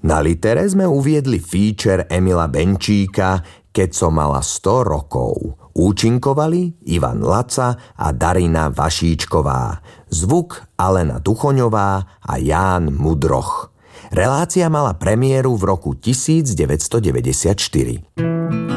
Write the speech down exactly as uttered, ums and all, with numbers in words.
Na litere sme uviedli feature Emila Benčíka Keď som mala sto rokov. Účinkovali Ivan Laca a Darina Vašíčková. Zvuk Alena Duchoňová a Ján Mudroch. Relácia mala premiéru v roku devätnásťstodeväťdesiatštyri.